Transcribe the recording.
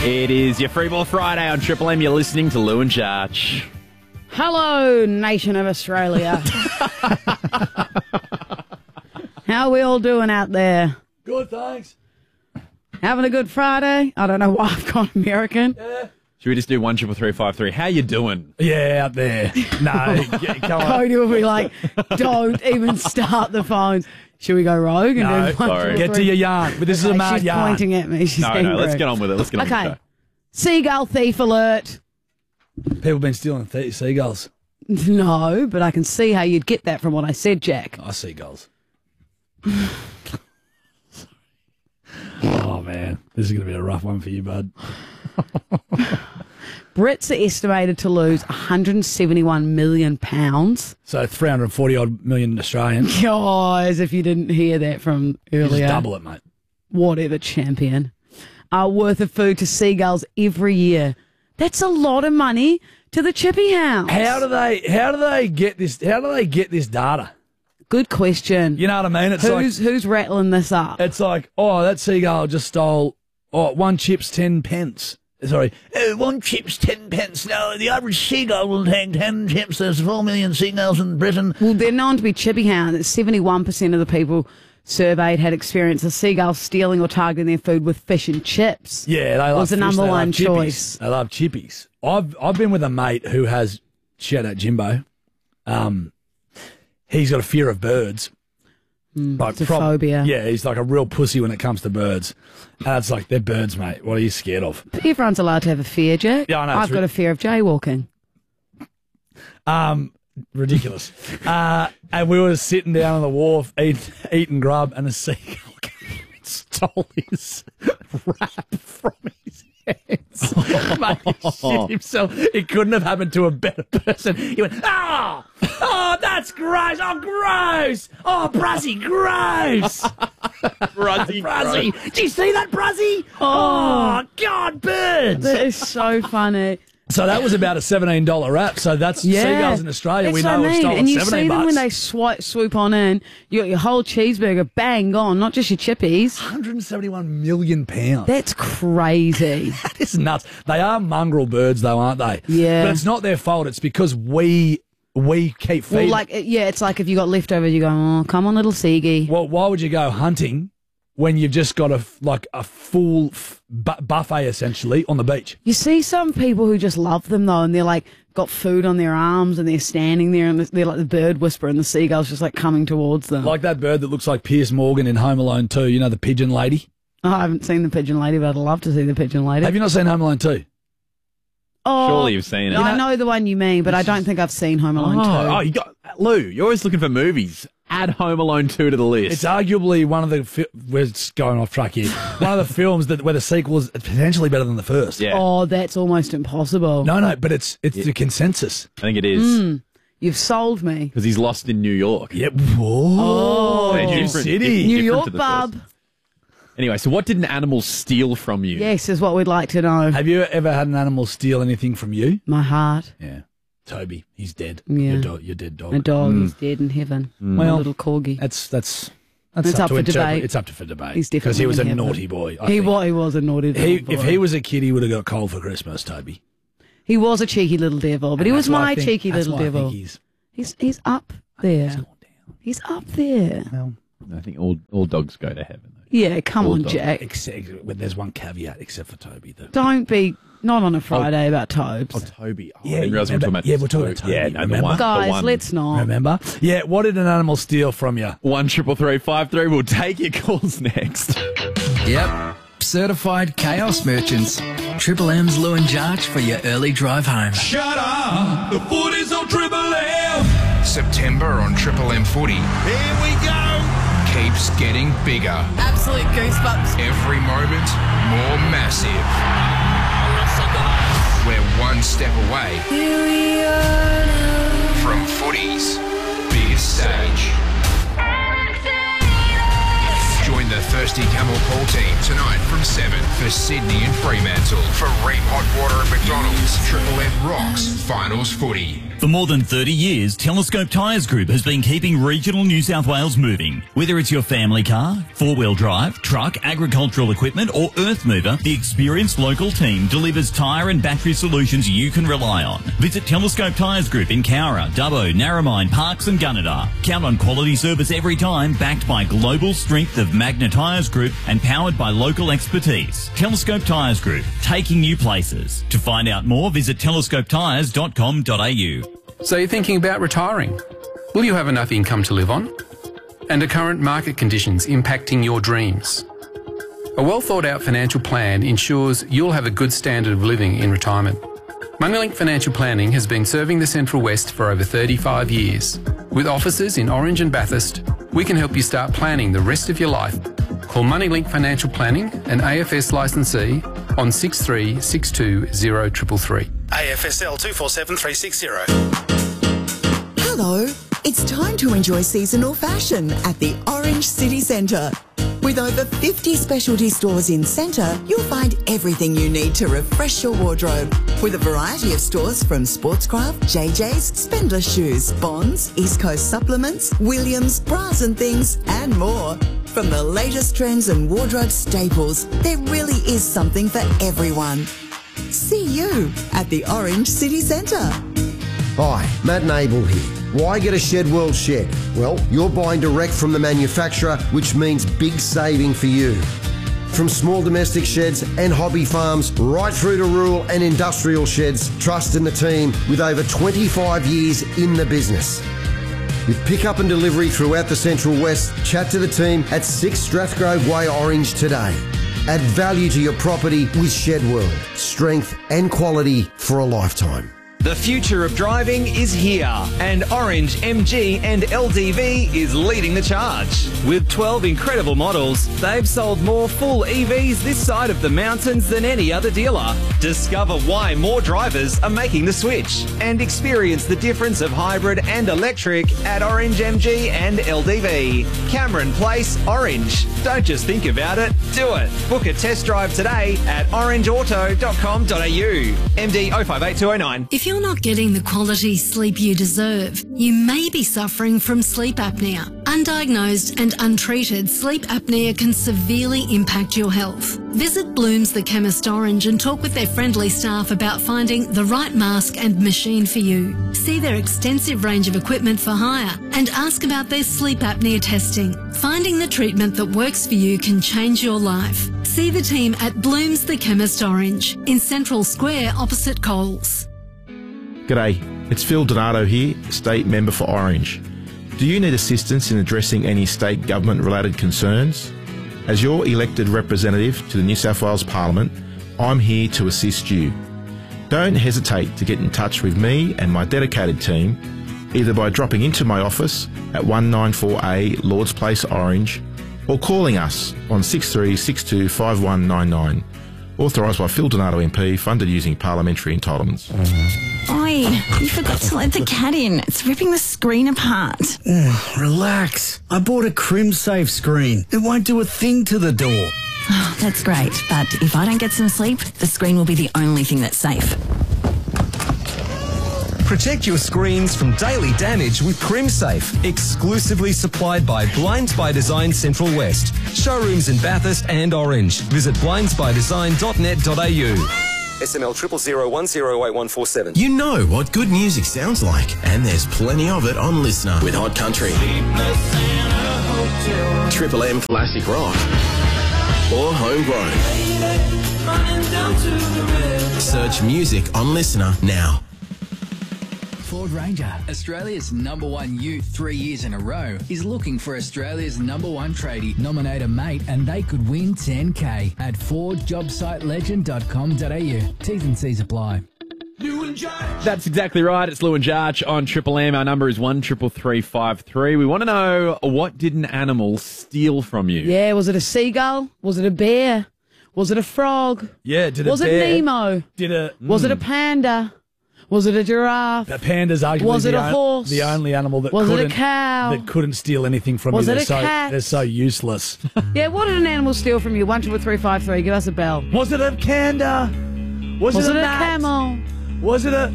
It is your Free Ball Friday on Triple M. You're listening to Lou and Jarch. Hello, nation of Australia. How are we all doing out there? Good, thanks. Having a good Friday? I don't know why I've gone American. Yeah. Should we just do 13353? How you doing? Yeah, out there. No, come on. Cody will be like, don't even start the phones. Should we go rogue and No, do one, sorry. two, Get to three? your yarn. But this is a mad She's yarn. pointing at me. She's No, being let's rude. get on with it. Let's get on with Okay. it. Seagull thief alert. People been stealing seagulls. No, but I can see how you'd get that from what I said, Jack. Oh, seagulls. Oh, man. This is going to be a rough one for you, bud. Brits are estimated to lose £171 million. So 340-odd million Australian. Oh, as if you didn't hear that from You earlier. just double it, mate. Whatever, champion. Worth of food to seagulls every year. That's a lot of money to the chippy house. How do they get this? How do they get this data? Good question. You know what I mean? It's Who's rattling this up? like, oh, that seagull just stole, one chip's 10 pence. Sorry, one chip's 10 pence. Now, the average seagull will take 10 chips. There's 4 million seagulls in Britain. Well, they're known to be chippy hounds. 71% of the people surveyed had experienced a seagull stealing or targeting their food with fish and chips. Yeah, they love Was the fish, number they love one chippies. choice. They love chippies. I've been with a mate who has, shout out Jimbo, he's got a fear of birds. It's a phobia. Yeah, he's like a real pussy when it comes to birds. And it's like, they're birds, mate. What are you scared of? But everyone's allowed to have a fear, Jack. Yeah, I know, I've it's got a fear of jaywalking. Ridiculous. And we were sitting down on the wharf eating grub, and a seagull came and stole his wrap from his hands. Mate, he shit himself. It couldn't have happened to a better person. He went, oh, that's gross. Oh, gross. Oh, Bruzzy, gross. Bruzzy. Do you see that, Bruzzy? Oh, God, birds. That is so funny. So that was about a $17 wrap. So that's seagulls in Australia. That's We what know I we've mean. stolen And you 17 see them bucks. when they swoop on in, you got your whole cheeseburger bang gone, not just your chippies. £171 million. That's crazy. That is nuts. They are mongrel birds, though, aren't they? Yeah. But it's not their fault. It's because we keep feeding. Well, it's like if you got leftovers, you go, oh, come on, little seagy. Well, why would you go hunting when you've just got a full buffet, essentially, on the beach? You see some people who just love them, though, and they're like, got food on their arms, and they're standing there, and they're like the bird whisperer, and the seagull's just like coming towards them. Like that bird that looks like Piers Morgan in Home Alone 2, you know, the pigeon lady? Oh, I haven't seen the pigeon lady, but I'd love to see the pigeon lady. Have you not seen Home Alone 2? Oh, Surely you've seen it. I know the one you mean, but I don't think I've seen Home Alone 2. Oh, you got Lou. You're always looking for movies. Add Home Alone 2 to the list. It's arguably one of the... we're just going off track here. One of the films where the sequel is potentially better than the first. Yeah, Oh, that's almost impossible. No, but it's the consensus. I think it is You've sold me. because he's lost in New York. Yep. Whoa. They're New different- City. different New to York, the first. bub. Anyway, so what did an animal steal from you? Yes, is what we'd like to know. Have you ever had an animal steal anything from you? My heart. Yeah. Toby, he's dead. Yeah. You're dead dog. My dog is dead in heaven. My Well, little corgi. That's It's up up to for interpret. debate. It's up for debate. He's because he definitely was a in heaven. naughty boy. I He think. was a naughty little boy. If he was a kid, he would have got coal for Christmas, Toby. He was a cheeky little devil, but he was That's why I my think- cheeky that's little why I devil. think He's up there. gone down. He's up there. Well, I think all dogs go to heaven. Though. Yeah, come on, Bulldog. Jack. there's one caveat except for Toby. Don't be not on a Friday about Tobes. Oh, Toby. Oh, Yeah, I didn't realize we were talking about. yeah, we're talking about Toby, Yeah, no, the remember? one. Guys, the one. let's not. Remember? Yeah. What did an animal steal from you? 13353. We'll take your calls next. Yep, certified chaos merchants. Triple M's Lou and Jarch for your early drive home. Shut up! The footy's on Triple M! September on Triple M Footy Here we go! keeps getting bigger. Absolute goosebumps. Every moment more massive. We're one step away from footy's biggest stage. Join the Thirsty Camel Call team tonight from 7 for Sydney and Fremantle. For Ream Hot Water and McDonald's, Triple M rocks finals footy. For more than 30 years, Telescope Tyres Group has been keeping regional New South Wales moving. Whether it's your family car, four-wheel drive, truck, agricultural equipment or earth mover, the experienced local team delivers tyre and battery solutions you can rely on. Visit Telescope Tyres Group in Cowra, Dubbo, Narromine, Parks and Gunnedah. Count on quality service every time, backed by global strength of Magna Tyres Group and powered by local expertise. Telescope Tyres Group, taking you places. To find out more, visit telescopetyres.com.au. So you're thinking about retiring? Will you have enough income to live on? And are current market conditions impacting your dreams? A well thought out financial plan ensures you'll have a good standard of living in retirement. Moneylink Financial Planning has been serving the Central West for over 35 years. With offices in Orange and Bathurst, we can help you start planning the rest of your life. Call Moneylink Financial Planning, an AFS licensee, on 6362 0333. AFSL 247360. Hello, it's time to enjoy seasonal fashion at the Orange City Centre. With over 50 specialty stores in Centre, you'll find everything you need to refresh your wardrobe. With a variety of stores from Sportscraft, JJ's, Spendler Shoes, Bonds, East Coast Supplements, Williams, Bras and Things, and more. From the latest trends and wardrobe staples, there really is something for everyone. See you at the Orange City Centre. Hi, Matt Nable here. Why get a Shed World shed? Well, you're buying direct from the manufacturer, which means big saving for you. From small domestic sheds and hobby farms, right through to rural and industrial sheds, trust in the team with over 25 years in the business. With pickup and delivery throughout the Central West, chat to the team at 6 Strathgrove Way, Orange today. Add value to your property with Shed World. Strength and quality for a lifetime. The future of driving is here, and Orange, MG and LDV is leading the charge. With 12 incredible models, they've sold more full EVs this side of the mountains than any other dealer. Discover why more drivers are making the switch and experience the difference of hybrid and electric at Orange, MG and LDV. Cameron Place, Orange. Don't just think about it, do it. Book a test drive today at orangeauto.com.au. MD 058209. If you're not getting the quality sleep you deserve, you may be suffering from sleep apnea. Undiagnosed and untreated sleep apnea can severely impact your health. Visit Blooms the Chemist Orange and talk with their friendly staff about finding the right mask and machine for you. See their extensive range of equipment for hire and ask about their sleep apnea testing. Finding the treatment that works for you can change your life. See the team at Blooms the Chemist Orange in Central Square opposite Coles. G'day, it's Phil Donato here, State Member for Orange. Do you need assistance in addressing any state government-related concerns? As your elected representative to the New South Wales Parliament, I'm here to assist you. Don't hesitate to get in touch with me and my dedicated team, either by dropping into my office at 194A Lords Place, Orange, or calling us on 6362 5199. Authorised by Phil Donato MP, funded using parliamentary entitlements. Oi, you forgot to let the cat in. It's ripping the screen apart. Relax. I bought a CrimSafe screen. It won't do a thing to the door. Oh, that's great, but if I don't get some sleep, the screen will be the only thing that's safe. Protect your screens from daily damage with CrimSafe, exclusively supplied by Blinds by Design Central West. Showrooms in Bathurst and Orange. Visit blindsbydesign.net.au. SML 000108147. You know what good music sounds like, and there's plenty of it on Listener with Hot Country, Triple M Classic Rock, or Homegrown. Search music on Listener now. Ford Ranger, Australia's #1 youth 3 years in a row, is looking for Australia's #1 tradie. Nominate a mate and they could win $10K at FordJobSiteLegend.com.au. T's and C's apply. That's exactly right. It's Lou and Jarch on Triple M. Our number is 133353. We want to know, what did an animal steal from you? Yeah, was it a seagull? Was it a bear? Was it a frog? Yeah, Was it Nemo? Was it a panda? Was it a giraffe? The panda's arguably Was it a horse? the only animal that Was it a couldn't cow? that couldn't steal anything from Was you. it a cat? They're so useless. Yeah, what did an animal steal from you? 13353. Give us a bell. Was it a panda? Was it a gnat? camel? Was it a